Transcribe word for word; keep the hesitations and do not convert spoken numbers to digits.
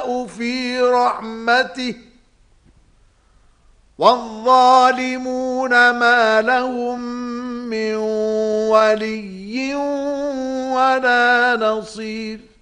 يشاء في رحمته والظالمون ما لهم من ولي ولا نصير.